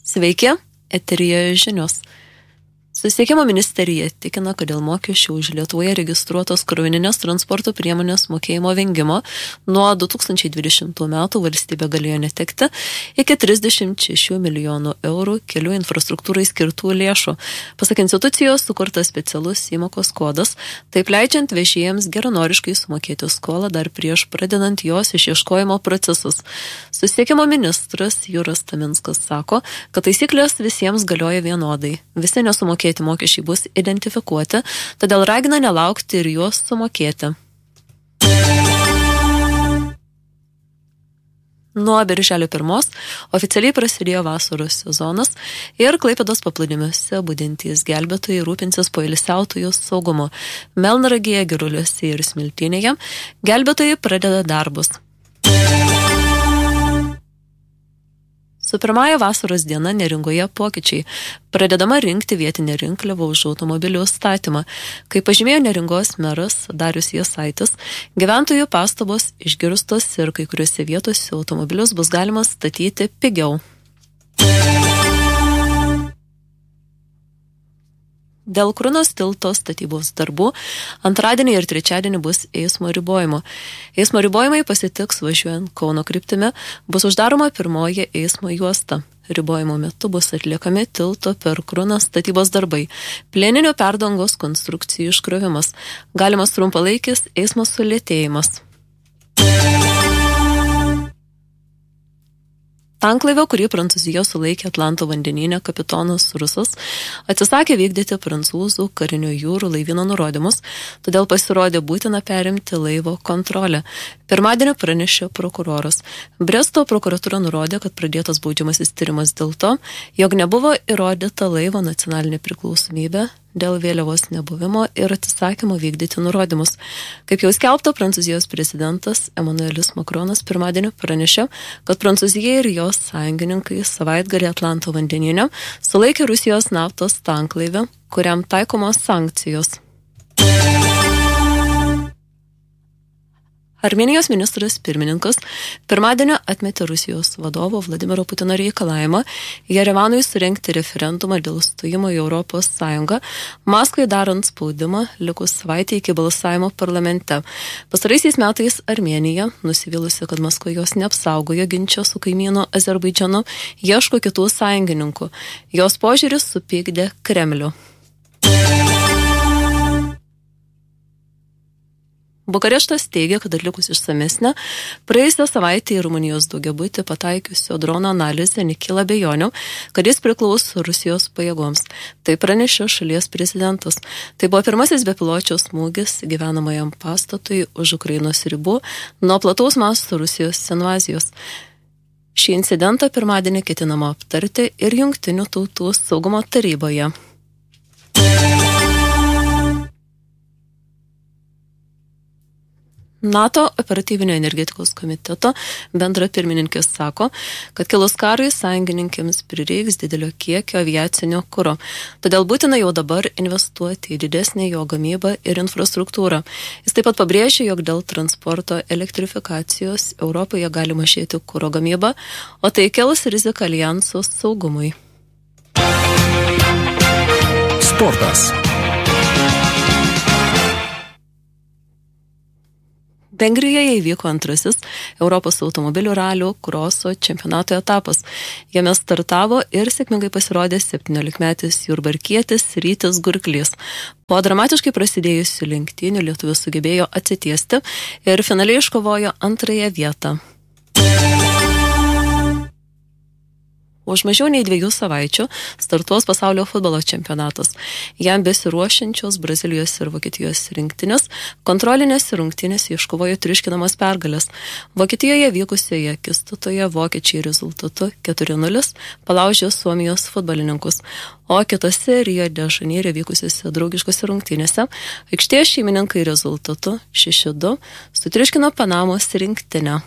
Sveiki, eteryje žinios. Susisiekimo ministerija tikina, kad dėl mokesčių už Lietuvoje registruotos krovininės transporto priemonės mokėjimo vengimo nuo 2020 metų valstybė galėjo netekti iki 36 milijonų eurų kelių infrastruktūrai skirtų lėšų. Pasak institucijos, sukurtas specialus įmokos kodas, taip leidžiant vežėjams geranoriškai sumokėti skolą dar prieš pradedant jos išieškojimo procesus. Susisiekimo ministras Juras Taminskas sako, kad taisyklės visiems galioja vienodai. Visi nesumokėti mokesčiai bus identifikuoti, todėl ragina nelaukti ir juos sumokėti. Nuo birželio 1 oficialiai prasidėjo vasaros sezonas ir Klaipėdos paplūdimiuose budintys gelbėtojai rūpinsis poilsiautojų saugumu. Melnragėje, Giruliuose ir Smiltynėje gelbėtojai pradeda darbus. Su pirmąja vasaros diena Neringoje pokyčiai. Pradedama rinkti vietinę rinkliavą už automobilių statymą. Kaip pažymėjo Neringos meras Darius Jasaitis, gyventojų pastabos išgirstos ir kai kuriuose vietose automobilius bus galima statyti pigiau. Dėl Krunos tilto statybos darbų antradienį ir trečiadienį bus eismo ribojimo. Eismo ribojimai pasitiks važiuojant Kauno kryptimi, bus uždaroma pirmoji eismo juosta. Ribojimo metu bus atliekami tilto per Kruną statybos darbai, plieninio perdangos konstrukcijų iškrovimas, galimas trumpalaikis eismo sulėtėjimas. Tanklaivio, kurį Prancūzija sulaikė Atlanto vandenyne kapitonas Rusas, atsisakė vykdyti prancūzų karinio jūrų laivyno nurodymus, todėl pasirodė būtina perimti laivo kontrolę. Pirmadienį pranešė prokuroras. Bresto prokuratūra nurodė, kad pradėtas baudžiamasis tyrimas dėl to, jog nebuvo įrodyta laivo nacionalinė priklausomybė dėl vėliavos nebuvimo ir atsisakymo vykdyti nurodymus. Kaip jau skelbta, Prancūzijos prezidentas Emmanuelis Macronas pirmadienį pranešė, kad Prancūzija ir jos sąjungininkai savaitgalį Atlanto vandenyne sulaikė Rusijos naftos tanklaivį, kuriam taikomos sankcijos. Armėnijos ministras pirmininkas pirmadienį atmetė Rusijos vadovo Vladimiro Putino reikalavimą Jerevanui surengti referendumą dėl stojimo į Europos Sąjungą, Maskvai darant spaudimą likus savaitę iki balsavimo parlamente. Pastaraisiais metais Armėnija, nusivylusi, kad Maskva jos neapsaugojo ginčio su kaimynu Azerbaidžanu, ieško kitų sąjungininkų. Jos požiūris supykdė Kremlių. Bukareštas teigia, kad atlikus išsamesnę praėjusią savaitę į Rumunijos daugiabutį pataikiusio drono analizę nekyla abejonių, kad jis priklauso Rusijos pajėgoms. Tai pranešė šalies prezidentas. Tai buvo pirmasis bepiločio smūgis gyvenamajam pastatui už Ukrainos ribų nuo plataus masto Rusijos invazijos. Šį incidentą pirmadienį ketinama aptarti ir Jungtinių tautų saugumo taryboje. NATO operatyvinio energetikos komiteto bendra pirmininkė sako, kad kilus karui sąjungininkėms prireiks didelio kiekio aviacinio kuro. Todėl būtina jau dabar investuoti į didesnę jo gamybą ir infrastruktūrą. Jis taip pat pabrėžė, jog dėl transporto elektrifikacijos Europoje gali mažėti kuro gamyba, o tai kels riziką aljanso saugumui. Sportas. Vengrijoje įvyko antrasis Europos automobilių ralių kroso čempionato etapas. Jame startavo ir sėkmingai pasirodė 17-metis jurbarkietis Rytis Gurklys. Po dramatiškai prasidėjusių lenktynių lietuvis sugebėjo atsitiesti ir finaliai iškovojo antrąją vietą. Už mažiau nei 2 savaičių startuos pasaulio futbolo čempionatas. Jam besiruošiančios Brazilijos ir Vokietijos rinktinės kontrolinės rungtynės iškovojo triuškinamas pergalės. Vokietijoje vykusioje akistatoje vokiečiai rezultatu 4-0 palaužė Suomijos futbolininkus, o kitose Rio de Žaneire vykusiose draugiškose rungtynėse aikštės šeimininkai rezultatu 6-2 sutriuškino Panamos rinktinę.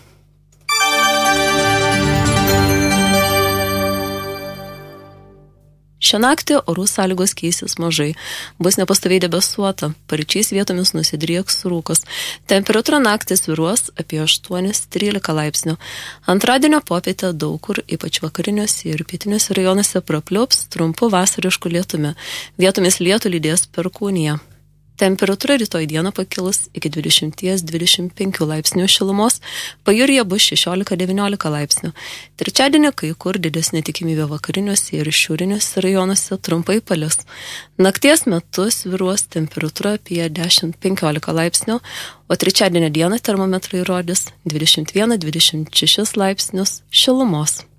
Šią naktį orų sąlygos keisis mažai. Bus nepastoviai debesuota, paryčiais vietomis nusidrieks rūkas. Temperatūra naktį svyruos apie 8-13 laipsnių. Antradienio popietę daug kur, ypač vakariniuose ir pietiniuose rajonuose, prapliups trumpu vasarišku lietumi. Vietomis lietų lydės perkūnija. Temperatūra rytoj dieną pakilus iki 20-25 laipsnių šilumos, pajūryje bus 16-19 laipsnių. Trečiadienį kai kur didesnė tikimybė vakariniuose ir šiauriniuose rajonuose trumpai palis. Nakties metu svyruos temperatūra apie 10-15 laipsnių, o trečiadienio dieną termometrai rodys 21-26 laipsnius šilumos.